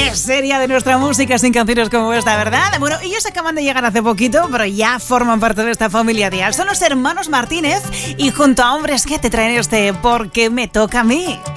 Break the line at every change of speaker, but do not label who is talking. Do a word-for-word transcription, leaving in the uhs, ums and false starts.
¿Qué sería de nuestra música sin canciones como esta, verdad? Bueno, ellos acaban de llegar hace poquito, pero ya forman parte de esta familia dial. Son los hermanos Martínez y junto a Hombres G te traen este Porque me toca a mí.